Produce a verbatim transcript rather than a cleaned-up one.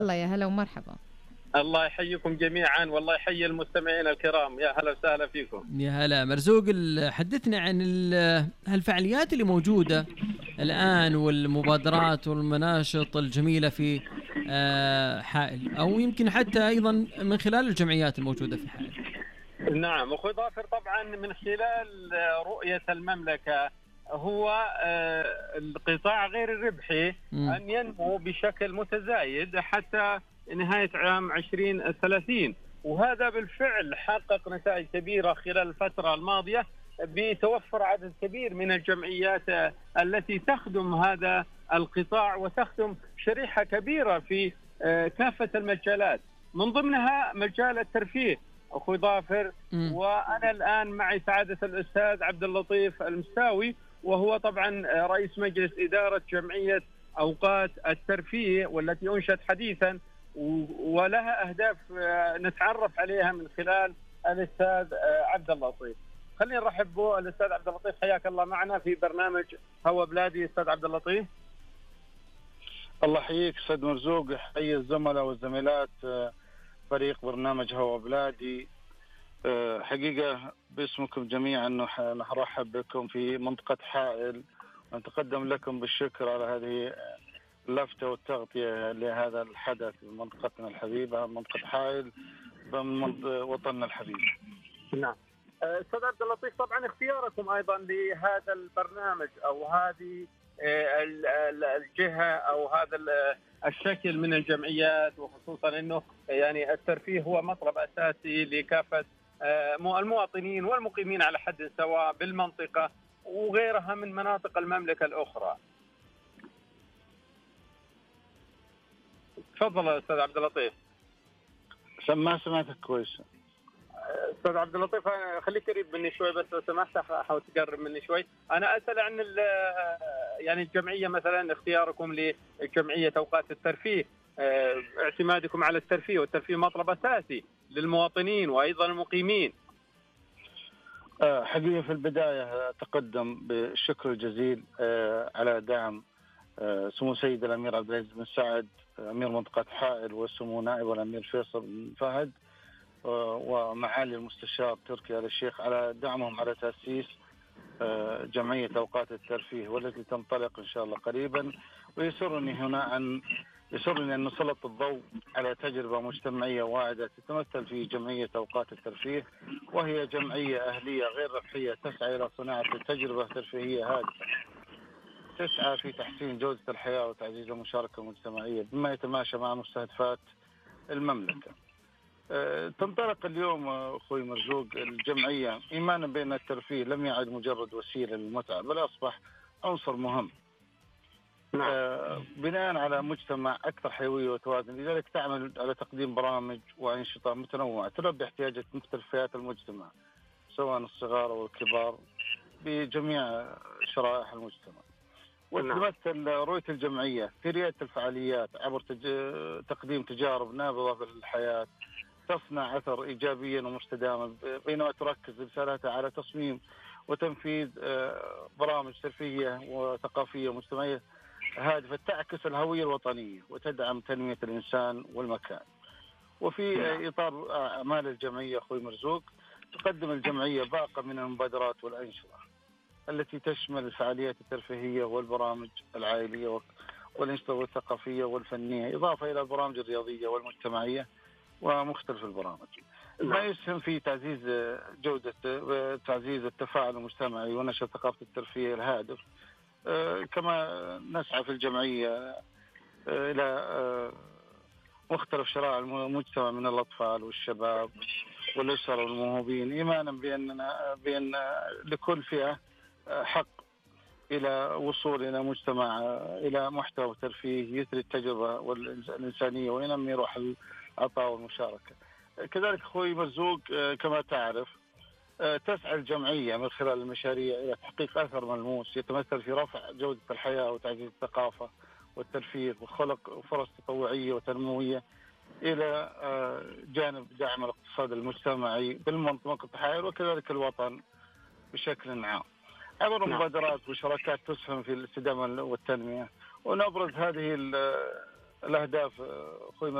الله يا هلا ومرحبا. الله يحييكم جميعا، والله يحيي المستمعين الكرام، يا هلا وسهلا فيكم. يا هلا مرزوق، ال- حدثنا عن ال- هالفعاليات اللي موجودة الآن والمبادرات والمناشط الجميلة في آه، حائل، أو يمكن حتى أيضا من خلال الجمعيات الموجودة في حائل. نعم أخوي ظافر، طبعا من خلال رؤية المملكة هو آه، القطاع غير الربحي مم. أن ينمو بشكل متزايد حتى نهاية عام عشرين ثلاثين، وهذا بالفعل حقق نتائج كبيرة خلال الفترة الماضية بتوفر عدد كبير من الجمعيات آه، التي تخدم هذا القطاع وتخدم شريحة كبيرة في آه، كافة المجالات، من ضمنها مجال الترفيه أخوي ظافر. مم. وأنا الآن معي سعادة الأستاذ عبد اللطيف المستاوي، وهو طبعا رئيس مجلس إدارة جمعية أوقات الترفيه، والتي أنشأت حديثا ولها أهداف نتعرف عليها من خلال الأستاذ عبد اللطيف. خلينا نرحب به. الأستاذ عبد اللطيف، حياك الله معنا في برنامج هوا بلادي. أستاذ عبد اللطيف. الله يحييك أستاذ مرزوق، حي الزملاء والزميلات فريق برنامج هوا بلادي. حقيقة باسمكم جميعا نرحب بكم في منطقة حائل، ونتقدم لكم بالشكر على هذه اللفتة والتغطية لهذا الحدث بمنطقتنا الحبيبة، منطقة حائل وطننا الحبيب. نعم أستاذ عبد اللطيف، طبعا اختياركم أيضا لهذا البرنامج أو هذه الجهة أو هذا الشكل من الجمعيات، وخصوصا أنه يعني الترفيه هو مطلب أساسي لكافة المواطنين والمقيمين على حد سواء بالمنطقة وغيرها من مناطق المملكة الأخرى. تفضل أستاذ عبد اللطيف. ما سمعتك كويس أستاذ عبد اللطيف، خليك قريب مني شوي بس لو سمحت، حاول تقرب مني شوي. أنا أسأل عن يعني الجمعية، مثلا اختياركم لجمعية أوقات الترفيه، اعتمادكم على الترفيه، والترفيه مطلب أساسي للمواطنين وأيضا المقيمين. حقيقة في البداية أتقدم بالشكر الجزيل على دعم سمو سيد الأمير عبد العزيز بن سعد أمير منطقة حائل، وسمو نائب الأمير فيصل بن فهد، ومعالي المستشار تركي آل الشيخ على دعمهم على تأسيس جمعية أوقات الترفيه، والتي تنطلق إن شاء الله قريبا. ويسرني هنا أن يسرني أن نسلط الضوء على تجربة مجتمعية واعدة تتمثل في جمعية أوقات الترفيه، وهي جمعية أهلية غير ربحية تسعى إلى صناعة تجربة ترفيهية هادفة، تسعى في تحسين جودة الحياة وتعزيز المشاركة المجتمعية بما يتماشى مع مستهدفات المملكة. تنطلق اليوم أخوي مرزوق الجمعية إيمانا بأن الترفيه لم يعد مجرد وسيلة للمتعة، بل أصبح عنصر مهم بناء على مجتمع أكثر حيوية وتوازن. لذلك تعمل على تقديم برامج وأنشطة متنوعة تلبي احتياجات مختلف فئات المجتمع، سواء الصغار أو الكبار، بجميع شرائح المجتمع. وتمثل رؤية الجمعية في ريادة الفعاليات عبر تج... تقديم تجارب نابضة للحياة تصنع أثر إيجابيا ومستداما، بينما تركز رسالتها على تصميم وتنفيذ برامج ترفيهية وثقافية مجتمعية هادفة تعكس الهوية الوطنية وتدعم تنمية الإنسان والمكان. وفي إطار أعمال الجمعية أخوي مرزوق، تقدم الجمعية باقة من المبادرات والأنشطة التي تشمل الفعاليات الترفيهية والبرامج العائلية والأنشطة والثقافية والفنية، إضافة إلى البرامج الرياضية والمجتمعية ومختلف البرامج، ما يسهم في تعزيز جودة تعزيز التفاعل المجتمعي ونشر ثقافة الترفيه الهادف. كما نسعى في الجمعية إلى مختلف شرائح المجتمع من الأطفال والشباب والأسر والموهوبين، إيمانا بأننا بأن لكل فئة حق إلى وصول إلى مجتمع إلى محتوى ترفيه يثري التجربة والإنسانية وينمي روح العطاء والمشاركة. كذلك أخوي مرزوق كما تعرف تسعى الجمعية من خلال المشاريع إلى تحقيق أثر ملموس يتمثل في رفع جودة الحياة وتعزيز الثقافة والترفيه وخلق فرص تطوعية وتنموية إلى جانب دعم الاقتصاد المجتمعي بالمنطقة حائل وكذلك الوطن بشكل عام عبر مبادرات وشراكات تسهم في الاستدامة والتنمية. ونبرز هذه الأهداف آه، أخوي